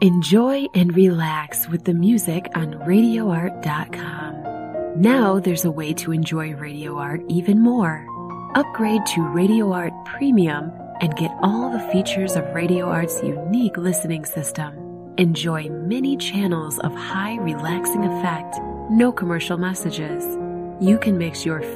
Enjoy and relax with the music on RadioArt.com. Now there's a way to enjoy Radio Art even more. Upgrade to Radio Art Premium and get all the features of Radio Art's unique listening system. Enjoy many channels of high relaxing effect, no commercial messages. You can mix your